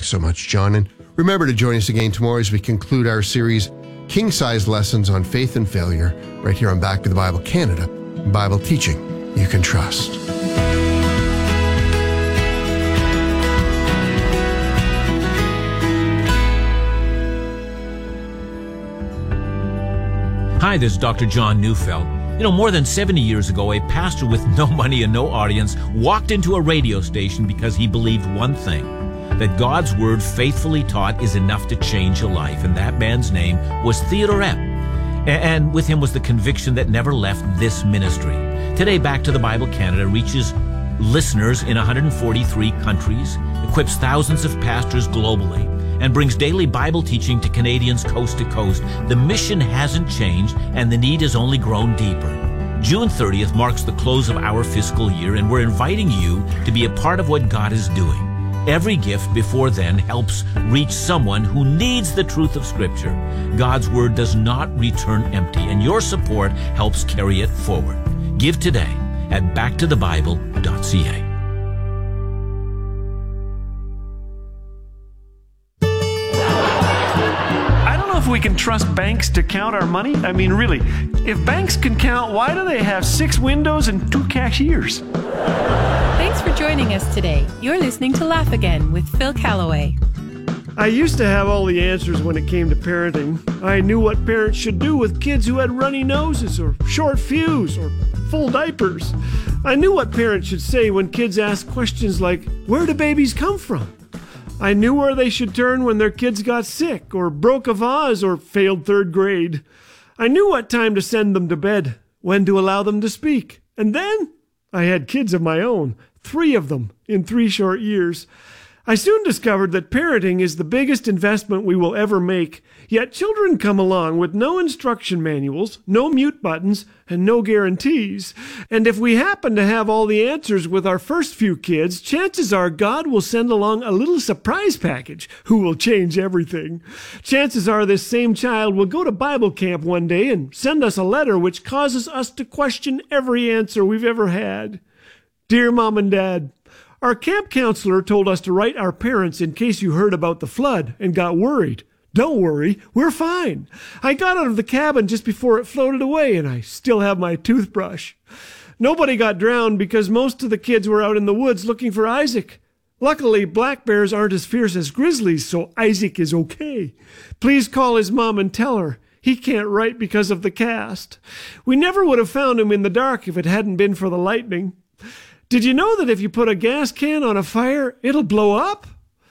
Thanks so much, John. And remember to join us again tomorrow as we conclude our series, King-Size Lessons on Faith and Failure, right here on Back to the Bible Canada, Bible teaching you can trust. Hi, this is Dr. John Neufeld. More than 70 years ago, a pastor with no money and no audience walked into a radio station because he believed one thing, that God's Word faithfully taught is enough to change a life, and that man's name was Theodore Epp. And with him was the conviction that never left this ministry. Today, Back to the Bible Canada reaches listeners in 143 countries, equips thousands of pastors globally, and brings daily Bible teaching to Canadians coast to coast. The mission hasn't changed, and the need has only grown deeper. June 30th marks the close of our fiscal year, and we're inviting you to be a part of what God is doing. Every gift before then helps reach someone who needs the truth of Scripture. God's Word does not return empty, and your support helps carry it forward. Give today at backtothebible.ca. If we can trust banks to count our money? I mean, really, if banks can count, why do they have 6 windows and 2 cashiers? Thanks for joining us today. You're listening to Laugh Again with Phil Callaway. I used to have all the answers when it came to parenting. I knew what parents should do with kids who had runny noses or short fuse or full diapers. I knew what parents should say when kids asked questions like, "Where do babies come from?" I knew where they should turn when their kids got sick or broke a vase or failed 3rd grade. I knew what time to send them to bed, when to allow them to speak. And then I had kids of my own, 3 of them in 3 short years. I soon discovered that parenting is the biggest investment we will ever make, yet children come along with no instruction manuals, no mute buttons, and no guarantees. And if we happen to have all the answers with our first few kids, chances are God will send along a little surprise package who will change everything. Chances are this same child will go to Bible camp one day and send us a letter which causes us to question every answer we've ever had. Dear Mom and Dad, our camp counselor told us to write our parents in case you heard about the flood and got worried. Don't worry, we're fine. I got out of the cabin just before it floated away, and I still have my toothbrush. Nobody got drowned because most of the kids were out in the woods looking for Isaac. Luckily, black bears aren't as fierce as grizzlies, so Isaac is okay. Please call his mom and tell her. He can't write because of the cast. We never would have found him in the dark if it hadn't been for the lightning. Did you know that if you put a gas can on a fire, it'll blow up?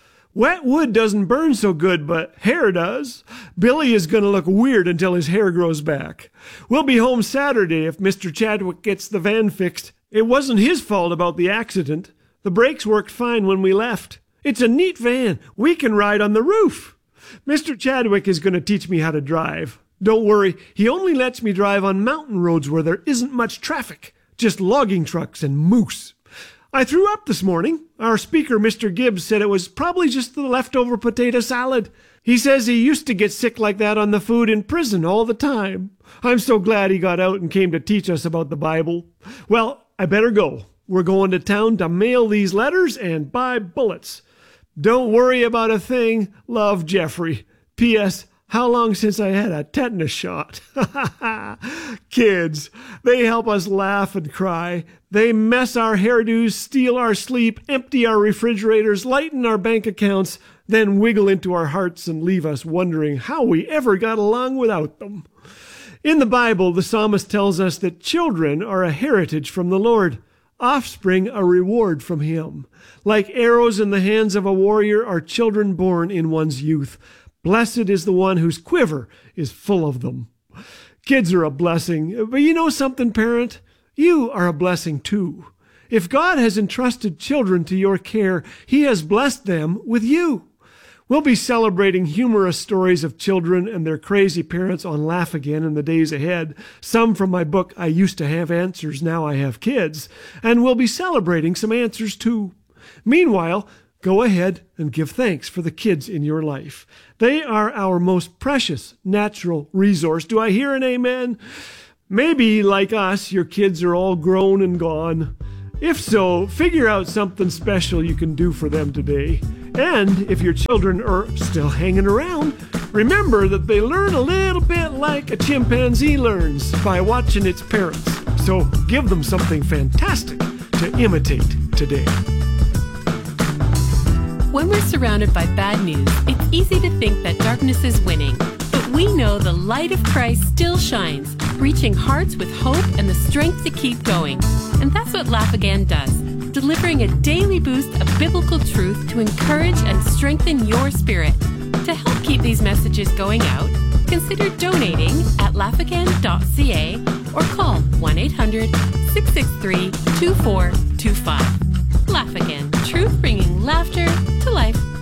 Wet wood doesn't burn so good, but hair does. Billy is going to look weird until his hair grows back. We'll be home Saturday if Mr. Chadwick gets the van fixed. It wasn't his fault about the accident. The brakes worked fine when we left. It's a neat van. We can ride on the roof. Mr. Chadwick is going to teach me how to drive. Don't worry, he only lets me drive on mountain roads where there isn't much traffic. Just logging trucks and moose. I threw up this morning. Our speaker, Mr. Gibbs, said it was probably just the leftover potato salad. He says he used to get sick like that on the food in prison all the time. I'm so glad he got out and came to teach us about the Bible. Well, I better go. We're going to town to mail these letters and buy bullets. Don't worry about a thing. Love, Jeffrey. P.S. How long since I had a tetanus shot? Kids, they help us laugh and cry. They mess our hairdos, steal our sleep, empty our refrigerators, lighten our bank accounts, then wiggle into our hearts and leave us wondering how we ever got along without them. In the Bible, the psalmist tells us that children are a heritage from the Lord, offspring a reward from Him. Like arrows in the hands of a warrior are children born in one's youth. Blessed is the one whose quiver is full of them. Kids are a blessing, but you know something, parent? You are a blessing too. If God has entrusted children to your care, He has blessed them with you. We'll be celebrating humorous stories of children and their crazy parents on Laugh Again in the days ahead, some from my book, I Used to Have Answers, Now I Have Kids, and we'll be celebrating some answers too. Meanwhile, go ahead and give thanks for the kids in your life. They are our most precious natural resource. Do I hear an amen? Maybe, like us, your kids are all grown and gone. If so, figure out something special you can do for them today. And if your children are still hanging around, remember that they learn a little bit like a chimpanzee learns by watching its parents. So give them something fantastic to imitate today. When we're surrounded by bad news, it's easy to think that darkness is winning. But we know the light of Christ still shines, reaching hearts with hope and the strength to keep going. And that's what Laugh Again does, delivering a daily boost of biblical truth to encourage and strengthen your spirit. To help keep these messages going out, consider donating at laughagain.ca or call 1-800-663-2425. Laugh Again, truth bringing laughter to life.